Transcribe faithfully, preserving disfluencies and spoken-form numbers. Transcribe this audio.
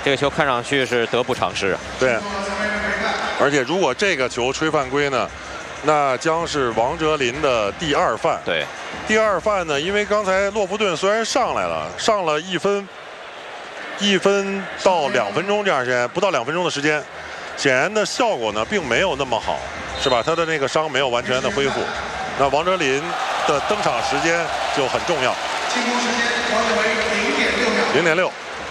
这个球看上去是得不偿失啊。 对，而且如果这个球吹犯规呢，那将是王哲林的第二犯。 对， 第二犯呢，因为刚才洛夫顿虽然上来了，上了一分。 一分到两分钟这样时间，不到两分钟的时间，显然的效果呢并没有那么好，是吧？他的那个伤没有完全的恢复，那王哲林的登场时间就很重要。进攻时间调整为零点六秒。零点六。